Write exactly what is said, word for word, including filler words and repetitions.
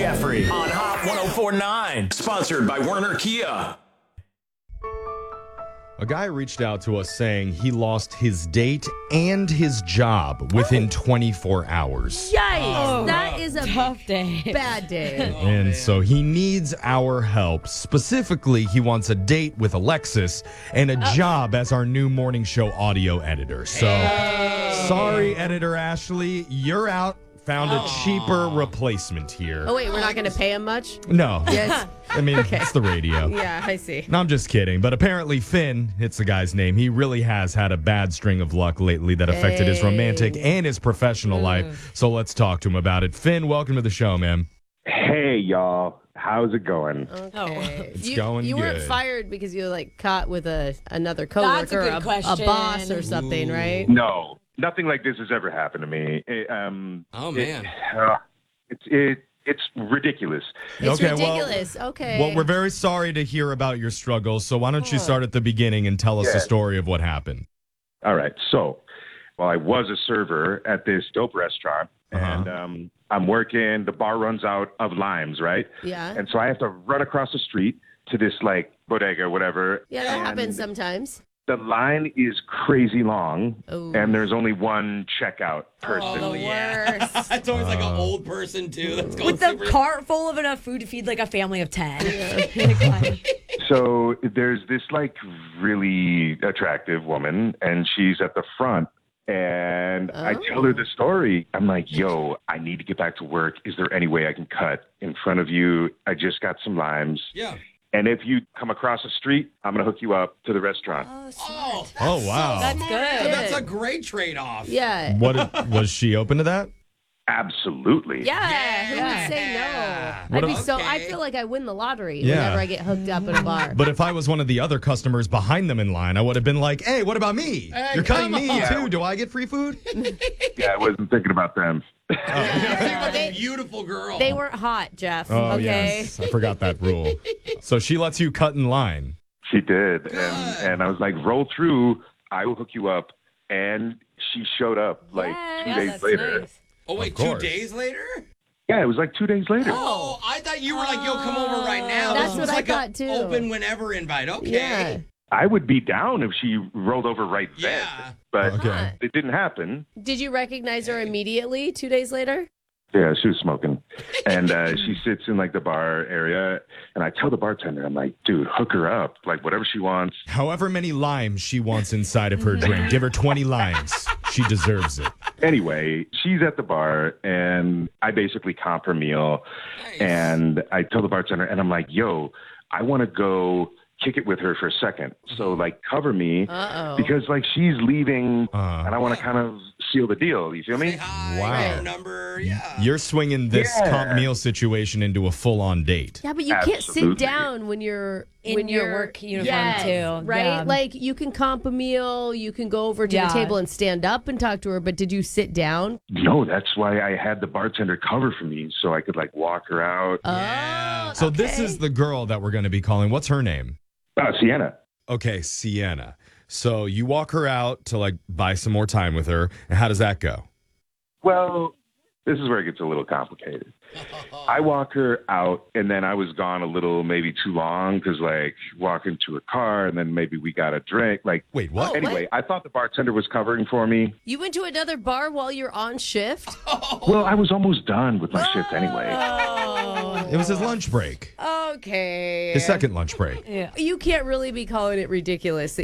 Jeffrey on Hot one oh four point nine. Sponsored by Werner Kia. A guy reached out to us saying he lost his date and his job within twenty-four hours. Yikes! That is a Tough day. bad day. And so he needs our help. Specifically, he wants a date with Alexis and a job as our new morning show audio editor. So, sorry, editor Ashley, you're out. Found a cheaper replacement here. Oh, wait, we're not going to pay him much? No. Yes. I mean, it's the radio. Yeah, I see. No, I'm just kidding. But apparently Finn, it's the guy's name, he really has had a bad string of luck lately that affected his romantic and his professional life. So let's talk to him about it. Finn, welcome to the show, man. Hey, y'all. How's it going? Okay. It's you, going You good. weren't fired because you were, like, caught with a another That's a coworker, good a, a question. boss or something, right? No, nothing like this has ever happened to me. It, um, Oh, man. It, uh, it's it, it's ridiculous. It's Okay, well- ridiculous. okay. Well, we're very sorry to hear about your struggles. So why don't you start at the beginning and tell us the Yeah. story of what happened? All right. So, well, I was a server at this dope restaurant, Uh-huh. and um, I'm working. The bar runs out of limes, right? Yeah. And so I have to run across the street to this like bodega or whatever. Yeah, that and happens sometimes. The line is crazy long, Ooh. and there's only one checkout person. Oh, the worst. It's always like an old person, too. That's going With the super... cart full of enough food to feed like a family of ten. So there's this like really attractive woman, and she's at the front. And I tell her the story. I'm like, yo, I need to get back to work. Is there any way I can cut in front of you? I just got some limes. Yeah. And if you come across the street, I'm going to hook you up to the restaurant. Oh, Oh, wow. That's smart. good. That's a great trade-off. Yeah. What was she open to that? Absolutely. Yeah, who Yeah. would say no? What I'd be a- so. I Okay. feel like I win the lottery Yeah. whenever I get hooked up in a bar. But if I was one of the other customers behind them in line, I would have been like, hey, what about me? Hey, You're cutting come me on. too. Do I get free food? Yeah, I wasn't thinking about them. You're They- a beautiful girl. They weren't hot, Jeff. Oh, okay. yes. I forgot that rule. So she lets you cut in line. She did. And, and I was like, roll through. I will hook you up. And she showed up like Yes, two days That's later. nice. Oh, wait, Of two course. days later? Yeah, it was like two days later. Oh, I thought you were like, yo, come over right now. That's This was what I like a thought, too. open whenever invite. Okay. Yeah. I would be down if she rolled over right then. Yeah. But Okay. it didn't happen. Did you recognize her immediately two days later? Yeah, she was smoking. And uh, she sits in like the bar area. And I tell the bartender, I'm like, dude, hook her up. Like whatever she wants. However many limes she wants inside of her drink, give her twenty limes. She deserves it. Anyway, she's at the bar and I basically comp her meal. Nice. And I tell the bartender, and I'm like, yo, I want to go kick it with her for a second. So like cover me Uh-oh. because like she's leaving Uh. and I want to kind of seal the deal. You feel Say me? hi, Wow. get her number. Yeah. You're swinging this Yeah. comp meal situation into a full-on date. Yeah, but you can't sit Absolutely. down when you're In when your you're work uniform, Yes, too. right? Yeah. Like you can comp a meal, you can go over to Yeah. the table and stand up and talk to her. But did you sit down? No, that's why I had the bartender cover for me so I could like walk her out. Oh, So this okay. is the girl that we're going to be calling. What's her name? Uh, Sienna. Okay, Sienna. So you walk her out to like buy some more time with her. And how does that go? Well, this is where it gets a little complicated. I walk her out, and then I was gone a little, maybe too long, because like walking to her car, and then maybe we got a drink. Like, Wait, what? Oh, anyway, what? I thought the bartender was covering for me. You went to another bar while you're on shift? Well, I was almost done with my shift anyway. Oh, It was his lunch break. okay. His second lunch break. You can't really be calling it ridiculous that